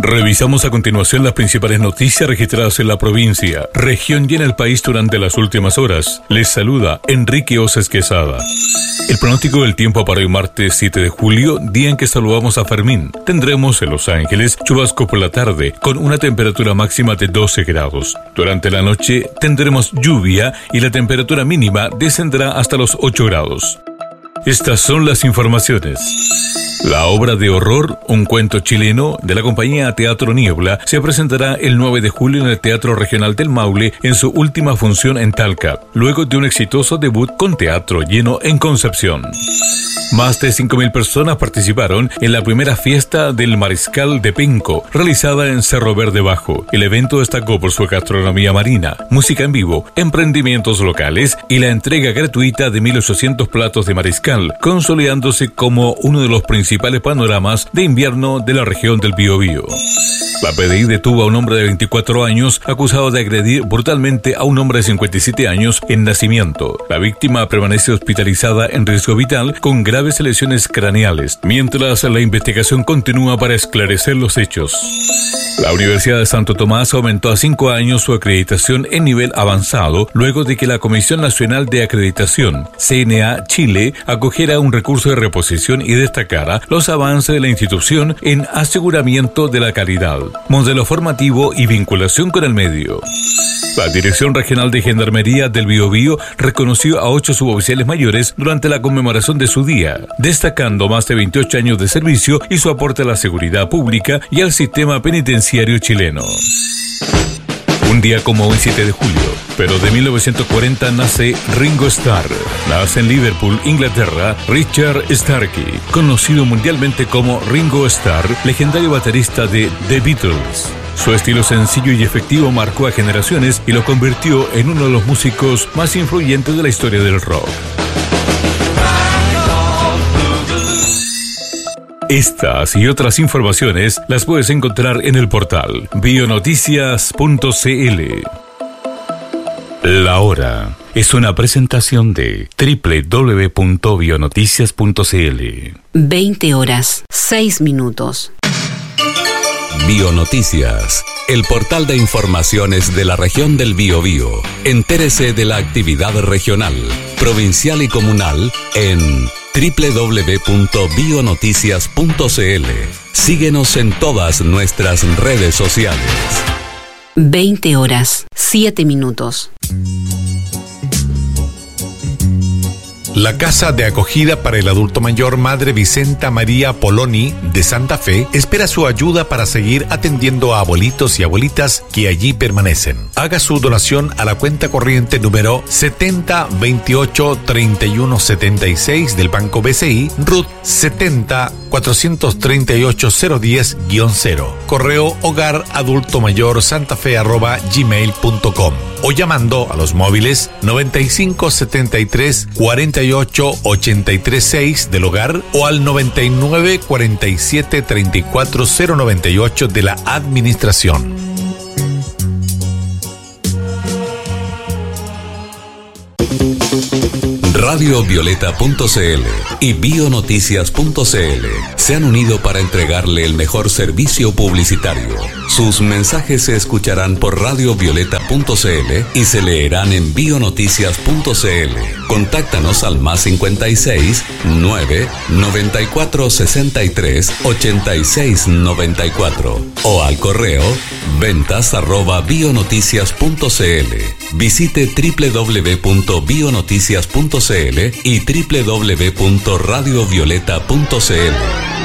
Revisamos a continuación las principales noticias registradas en la provincia, región y en el país durante las últimas horas. Les saluda Enrique Oces Quesada. El pronóstico del tiempo para hoy martes 7 de julio, día en que saludamos a Fermín. Tendremos en Los Ángeles chubasco por la tarde, con una temperatura máxima de 12 grados. Durante la noche tendremos lluvia y la temperatura mínima descenderá hasta los 8 grados. Estas son las informaciones. La obra de horror, un cuento chileno, de la compañía Teatro Niebla, se presentará el 9 de julio en el Teatro Regional del Maule en su última función en Talca, luego de un exitoso debut con teatro lleno en Concepción. Más de 5.000 personas participaron en la primera fiesta del Mariscal de Penco, realizada en Cerro Verde Bajo. El evento destacó por su gastronomía marina, música en vivo, emprendimientos locales y la entrega gratuita de 1.800 platos de mariscal, consolidándose como uno de los principales panoramas de invierno de la región del Biobío. La PDI detuvo a un hombre de 24 años acusado de agredir brutalmente a un hombre de 57 años en Nacimiento. La víctima permanece hospitalizada en riesgo vital con graves lesiones craneales, mientras la investigación continúa para esclarecer los hechos. La Universidad de Santo Tomás aumentó a 5 años su acreditación en nivel avanzado luego de que la Comisión Nacional de Acreditación, CNA Chile, acogiera un recurso de reposición y destacara los avances de la institución en aseguramiento de la calidad, modelo formativo y vinculación con el medio. La Dirección Regional de Gendarmería del Biobío reconoció a 8 suboficiales mayores durante la conmemoración de su día, destacando más de 28 años de servicio y su aporte a la seguridad pública y al sistema penitenciario chileno. Un día como hoy, 7 de julio, pero de 1940 nace Ringo Starr. Nace en Liverpool, Inglaterra, Richard Starkey, conocido mundialmente como Ringo Starr, legendario baterista de The Beatles. Su estilo sencillo y efectivo marcó a generaciones y lo convirtió en uno de los músicos más influyentes de la historia del rock. Estas y otras informaciones las puedes encontrar en el portal bionoticias.cl. La hora es una presentación de www.bionoticias.cl. 20 horas, 6 minutos. Bionoticias, el portal de informaciones de la región del Biobío. Entérese de la actividad regional, provincial y comunal en www.bionoticias.cl. Síguenos en todas nuestras redes sociales. 20 horas, 7 minutos. La Casa de Acogida para el Adulto Mayor Madre Vicenta María Poloni de Santa Fe espera su ayuda para seguir atendiendo a abuelitos y abuelitas que allí permanecen. Haga su donación a la cuenta corriente número 70283176 del Banco BCI, RUT 70-438-010-0, correo hogaradultomayorsantafe@gmail.com o llamando a los móviles 9573 48-83-6 del hogar o al 99-47-34-098 de la administración. Radiovioleta.cl y Bionoticias.cl se han unido para entregarle el mejor servicio publicitario. Sus mensajes se escucharán por Radiovioleta.cl y se leerán en Bionoticias.cl. Contáctanos al +56 9 94 63 86 94 o al correo ventas@bionoticias.cl. Visite www.bionoticias.cl y www.radiovioleta.cl.